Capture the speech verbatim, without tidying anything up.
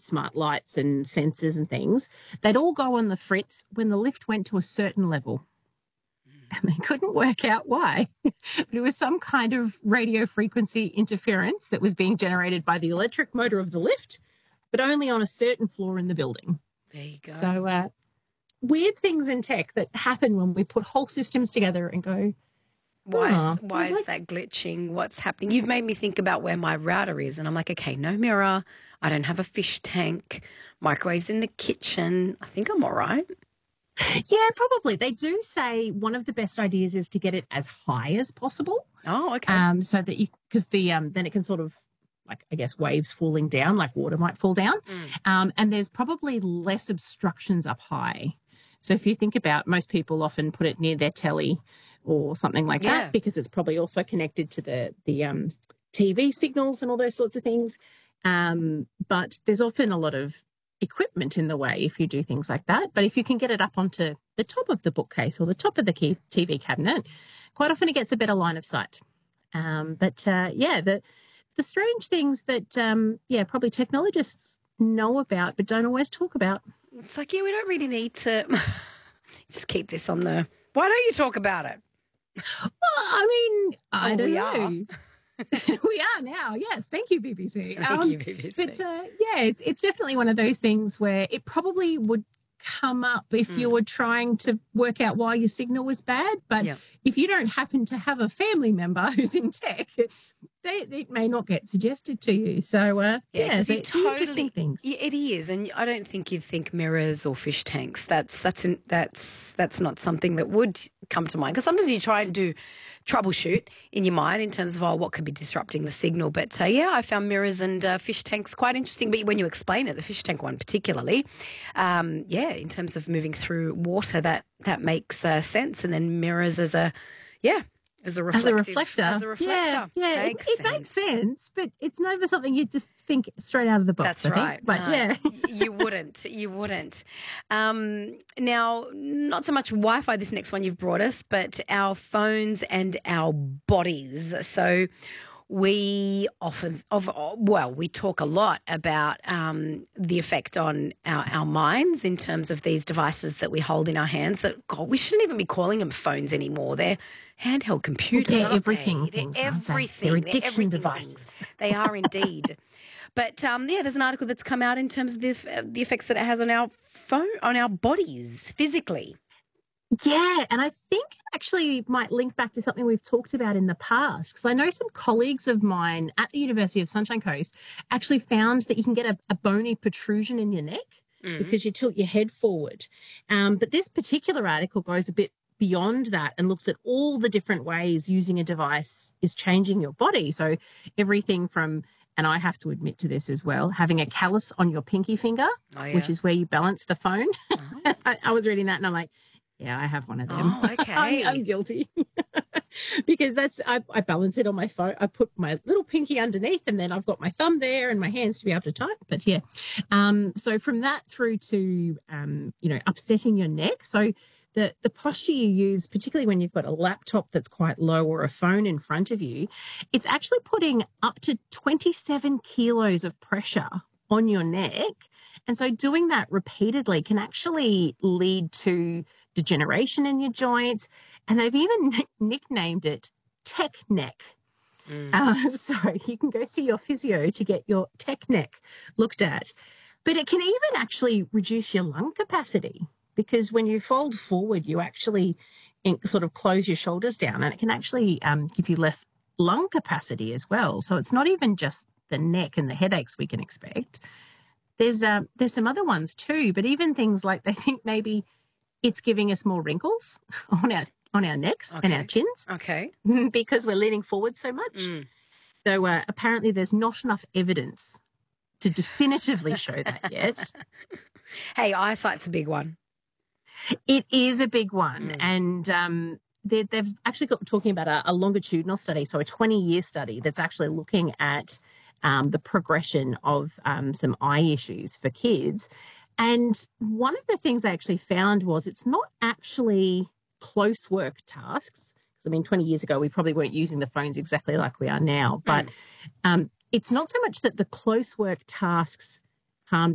smart lights and sensors and things, they'd all go on the fritz when the lift went to a certain level. And they couldn't work out why. But it was some kind of radio frequency interference that was being generated by the electric motor of the lift, but only on a certain floor in the building. There you go. So uh, weird things in tech that happen when we put whole systems together and go, why oh, is, why is that glitching? What's happening? You've made me think about where my router is, and I'm like, okay, no mirror. I don't have a fish tank. Microwave's in the kitchen. I think I'm all right. Yeah, probably. They do say one of the best ideas is to get it as high as possible. Oh, okay. Um, so that you, because the um, then it can sort of, like, I guess, waves falling down, like water might fall down. Mm. Um, and there's probably less obstructions up high. So if you think about, most people often put it near their telly or something like Yeah. that, because it's probably also connected to the the um, T V signals and all those sorts of things. Um, but there's often a lot of equipment in the way if you do things like that. But if you can get it up onto the top of the bookcase or the top of the key T V cabinet, quite often it gets a better line of sight. Um, but uh, yeah, the the strange things that um, yeah probably technologists know about but don't always talk about. It's like, yeah, we don't really need to just keep this on the. Why don't you talk about it? Well, I mean, I oh, don't we know. Are. We are now, yes. Thank you, B B C. Thank um, you, B B C. But uh, yeah, it's it's definitely one of those things where it probably would come up if mm. you were trying to work out why your signal was bad. But yeah. if you don't happen to have a family member who's in tech, they, it may not get suggested to you. So uh, yeah, yeah so totally, interesting things. It is, and I don't think you'd think mirrors or fish tanks. That's that's an, that's that's not something that would come to mind, because sometimes you try and do troubleshoot in your mind in terms of, oh, what could be disrupting the signal. But uh, yeah, I found mirrors and uh, fish tanks quite interesting. But when you explain it, the fish tank one particularly, um, yeah, in terms of moving through water, that that makes uh, sense. And then mirrors as a, yeah, as a as a reflector, as a reflector, yeah, yeah, makes it, it makes sense. But it's never something you just think straight out of the box. That's I right. Think. But no, yeah, you wouldn't, you wouldn't. Um, now, not so much Wi-Fi. This next one you've brought us, but our phones and our bodies. So we often, of well, we talk a lot about um, the effect on our, our minds in terms of these devices that we hold in our hands. That God, we shouldn't even be calling them phones anymore. They're handheld computers. They're everything. They? Things, They're everything. They're They're addiction everything devices. Things. They are indeed. But um, yeah, there's an article that's come out in terms of the, the effects that it has on our phone, on our bodies physically. Yeah, and I think actually might link back to something we've talked about in the past, because I know some colleagues of mine at the University of Sunshine Coast actually found that you can get a, a bony protrusion in your neck mm. because you tilt your head forward. Um, but this particular article goes a bit beyond that and looks at all the different ways using a device is changing your body. So everything from, and I have to admit to this as well, having a callus on your pinky finger, oh, yeah. which is where you balance the phone. Oh. I, I was reading that and I'm like, yeah, I have one of them. Oh, okay. I'm, I'm guilty because that's I, I balance it on my phone. I put my little pinky underneath, and then I've got my thumb there and my hands to be able to type. But yeah, um, so from that through to um, you know, upsetting your neck. So the the posture you use, particularly when you've got a laptop that's quite low or a phone in front of you, it's actually putting up to twenty-seven kilos of pressure on your neck. And so doing that repeatedly can actually lead to degeneration in your joints. And they've even nicknamed it tech neck. Mm. Uh, so you can go see your physio to get your tech neck looked at. But it can even actually reduce your lung capacity, because when you fold forward, you actually sort of close your shoulders down, and it can actually um, give you less lung capacity as well. So it's not even just the neck and the headaches we can expect. There's uh, there's some other ones too, but even things like they think maybe it's giving us more wrinkles on our on our necks okay. and our chins. Okay. Because we're leaning forward so much. Mm. So uh, apparently there's not enough evidence to definitively show that yet. Hey, eyesight's a big one. It is a big one. Mm. And um, they, they've actually got talking about a, a longitudinal study, so a twenty-year study that's actually looking at um, the progression of um, some eye issues for kids. And one of the things they actually found was it's not actually close work tasks. Because, I mean, twenty years ago, we probably weren't using the phones exactly like we are now. But mm. um, it's not so much that the close work tasks harm